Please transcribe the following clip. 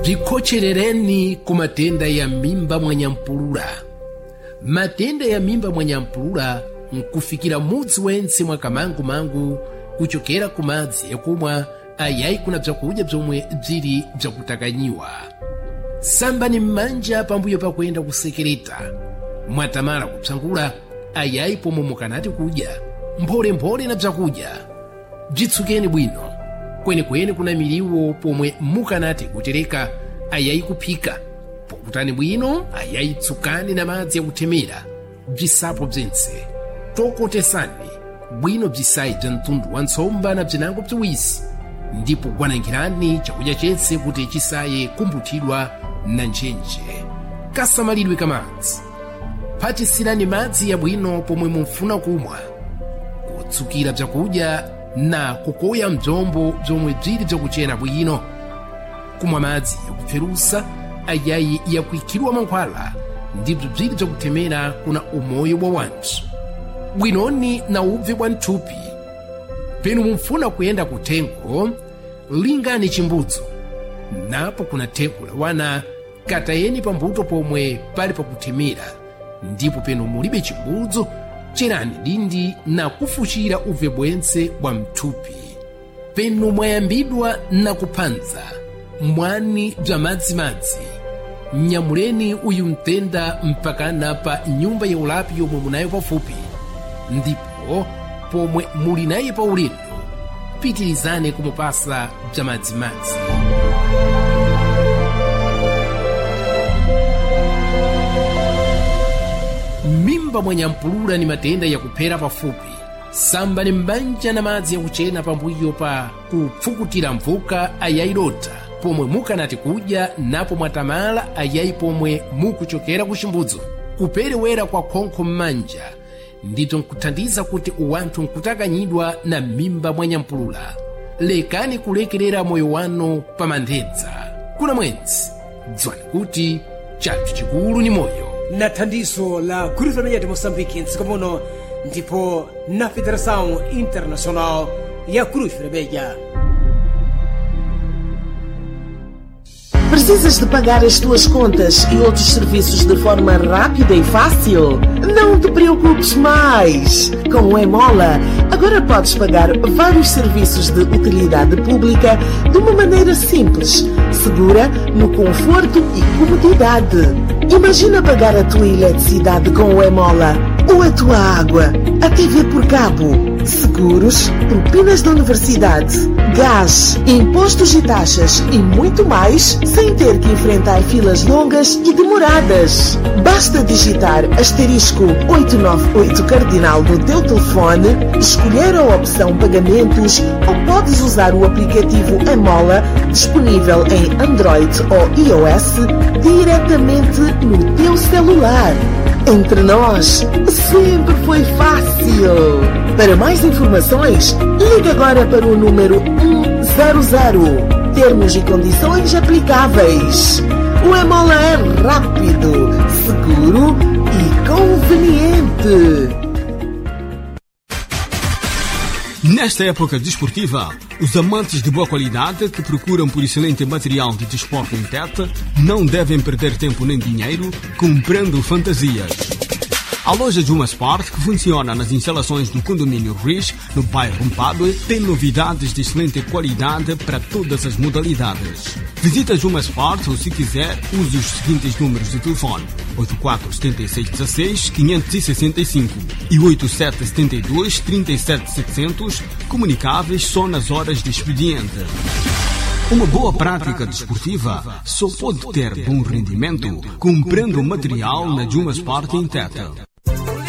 Bzikhocherereni ku matenda ya mimba mwa nyampulula. Matenda ya mimba mwa nyampulula nkufikira mudzi wentse mwa kamangu-mangu kuchokera ku madzi yakumwa ayayi kuna bzakudya bzomwe bziri bzakutakanyiwa. Sambani m'manja pambuyo pakuyenda kusekereta. Mwatamala kupsangula ayayi pomwe mukanati kudya mpholemphole na bzakudya. Bzitsukeni bwino kwenekwene kuna miliwo pomwe mukanati kutereka ayayi kuphika. Pokutani bwino ayayi tsukani na madzi yakuthemera bzisapo bzentse. Tokotesani bwino bzisayi bza mtundu wa ntsomba na bzinango bziwisi, ndipo gwanangirani chakudya chentse kuti chisaye kumbuthidwa na njenje. Kasamalidwe ka madzi. Phatisirani madzi yabwino pomwe mufuna kumwa. Kutsukira bzakudya na kukoya mdzombo bzomwe bziri bzakuchena bwino. Kumwa madzi yakupferusa ayayi yakuikidwa mankhwala ndibzo bziri bzakuthemera kuna umoyo wa wanthu. Bwinoni na ubve bwa nthupi. Penu mufuna kuyenda kuthengo, lingani chimbudzo. Napo kuna thengo la wana katayeni pambuto pomwe pali pakuthemera, ndipo penu mulibe chimbudzo cherani dindi na kufuchira ubve bwentse bwa mthupi. Penu mwayambidwa na kuphanza mwani bza madzimadzi, nyamuleni uyu mtenda mpakana pa nyumba ya ulapi yomwe munayo pafupi, ndipo pomwe muli naye pa ulendo pitirizane kumupasa bza madzimadzi. Mimba mwa nyampulula ni matenda yakuphera pafupi. Sambani m'manja na madzi yakuchena pambuyo pa kupfukutira mvuka ayayi lota pomwe mukanati kudya, napo mwatamala ayayi pomwe mukuchokera ku chimbudzo. Kuperewera kwa khonkho m'manja ndito nkuthandiza kuti uwanthu nkutakanyidwa na mimba mwa nyampulula. Lekani kulekerera moyo wanu pa mandedza. Kuna mwenzi dzwani kuti chathu chikulu ni moyo. Na thandizo la Cruz Vermelha de Moçambique ntsika muno ndipo na Federação Internacional ya Cruz Vermelha. Precisas de pagar as tuas contas e outros serviços de forma rápida e fácil? Não te preocupes mais! Com o Emola, agora podes pagar vários serviços de utilidade pública de uma maneira simples, segura, no conforto e comodidade. Imagina pagar a tua eletricidade com o Emola, ou a tua água, a TV por cabo, seguros, propinas da universidade, gás, impostos e taxas e muito mais, sem ter que enfrentar filas longas e demoradas. Basta digitar *898 cardinal no teu telefone, escolher a opção pagamentos ou podes usar o aplicativo Emola, disponível em Android ou iOS, diretamente no teu celular. Entre nós, sempre foi fácil. Para mais informações, ligue agora para o número 100. Termos e condições aplicáveis. O Emola é rápido, seguro e conveniente. Nesta época desportiva, os amantes de boa qualidade que procuram por excelente material de desporto em Tete não devem perder tempo nem dinheiro comprando fantasias. A loja Juma Sport, que funciona nas instalações do condomínio Riz, no bairro Mpadue, tem novidades de excelente qualidade para todas as modalidades. Visita Juma Sport ou, se quiser, use os seguintes números de telefone: 847616-565 e 8772-37700, comunicáveis só nas horas de expediente. Uma boa prática desportiva só pode ter bom rendimento comprando material na Juma Sport em Tete.